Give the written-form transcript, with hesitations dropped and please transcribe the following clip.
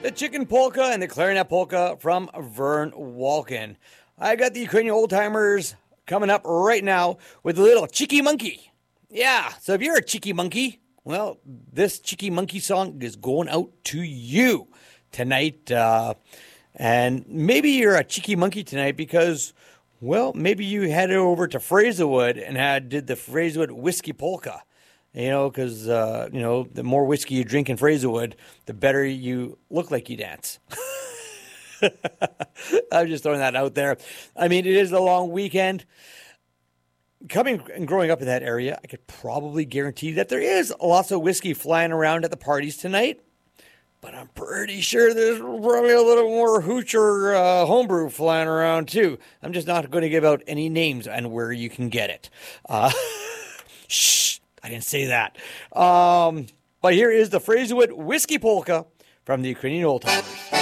The chicken polka and the clarinet polka from Vern Walken. I got the Ukrainian old timers coming up right now with a little Cheeky Monkey. Yeah, so if you're a cheeky monkey, well, this Cheeky Monkey song is going out to you tonight. And maybe you're a cheeky monkey tonight because, well, maybe you headed over to Fraserwood and did the Fraserwood whiskey polka. You know, because, the more whiskey you drink in Fraserwood, the better you look like you dance. I'm just throwing that out there. I mean, it is a long weekend. Coming and growing up in that area, I could probably guarantee that there is lots of whiskey flying around at the parties tonight. But I'm pretty sure there's probably a little more hooch or homebrew flying around, too. I'm just not going to give out any names and where you can get it. Shh. I didn't say that. But here is the Fraserwood Whiskey Polka from the Ukrainian Old Timers.